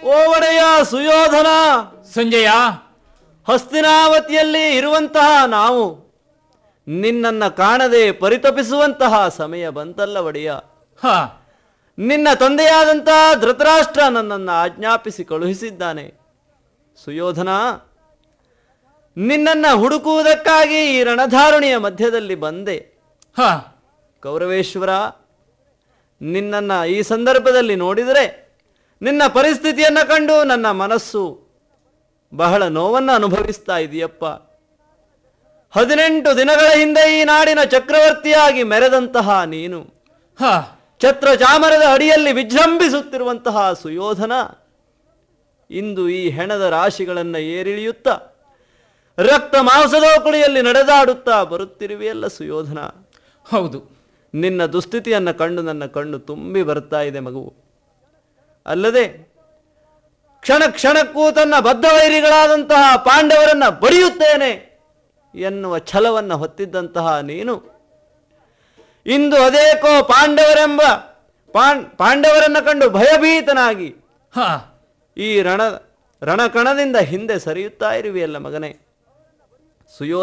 ಓ ಒಡೆಯ ಸುಯೋಧನ, ಸಂಜಯ, ಹಸ್ತಿನಾವತಿಯಲ್ಲಿ ಇರುವಂತಹ ನಾವು ನಿನ್ನನ್ನು ಕಾಣದೆ ಪರಿತಪಿಸುವಂತಹ ಸಮಯ ಬಂತಲ್ಲ ಒಡೆಯ. ಹ ನಿನ್ನ ತಂದೆಯಾದಂತಹ ಧೃತರಾಷ್ಟ್ರ ನನ್ನನ್ನು ಆಜ್ಞಾಪಿಸಿ ಕಳುಹಿಸಿದ್ದಾನೆ. ಸುಯೋಧನ, ನಿನ್ನನ್ನು ಹುಡುಕುವುದಕ್ಕಾಗಿ ಈ ರಣಧಾರುಣಿಯ ಮಧ್ಯದಲ್ಲಿ ಬಂದೆ. ಹ ಕೌರವೇಶ್ವರ, ನಿನ್ನನ್ನು ಈ ಸಂದರ್ಭದಲ್ಲಿ ನೋಡಿದರೆ ನಿನ್ನ ಪರಿಸ್ಥಿತಿಯನ್ನು ಕಂಡು ನನ್ನ ಮನಸ್ಸು ಬಹಳ ನೋವನ್ನು ಅನುಭವಿಸ್ತಾ ಇದೆಯಪ್ಪ. 18 ದಿನಗಳ ಹಿಂದೆ ಈ ನಾಡಿನ ಚಕ್ರವರ್ತಿಯಾಗಿ ಮೆರೆದಂತಹ ನೀನು ಹ ಛತ್ರ ಚಾಮರದ ಅಡಿಯಲ್ಲಿ ವಿಜೃಂಭಿಸುತ್ತಿರುವಂತಹ ಸುಯೋಧನ, ಇಂದು ಈ ಹೆಣದ ರಾಶಿಗಳನ್ನು ಏರಿಳಿಯುತ್ತಾ ರಕ್ತ ಮಾಂಸದೋಕುಳಿಯಲ್ಲಿ ನಡೆದಾಡುತ್ತಾ ಬರುತ್ತಿರುವೆಯಲ್ಲ ಸುಯೋಧನ. ಹೌದು, ನಿನ್ನ ದುಸ್ಥಿತಿಯನ್ನು ಕಂಡು ನನ್ನ ಕಣ್ಣು ತುಂಬಿ ಬರ್ತಾ ಇದೆ ಮಗುವು. ಅಲ್ಲದೆ ಕ್ಷಣ ಕ್ಷಣಕ್ಕೂ ತನ್ನ ಬದ್ಧವೈರಿಗಳಾದಂತಹ ಪಾಂಡವರನ್ನು ಬಡಿಯುತ್ತೇನೆ ಎನ್ನುವ ಛಲವನ್ನು ಹೊತ್ತಿದ್ದಂತಹ ನೀನು ಇಂದು ಅದೇಕೋ ಪಾಂಡವರನ್ನು ಕಂಡು ಭಯಭೀತನಾಗಿ ಹ ಈ ರಣಕಣದಿಂದ ಹಿಂದೆ ಸರಿಯುತ್ತಾ ಇರುವೆಯಲ್ಲ ಮಗನೇ.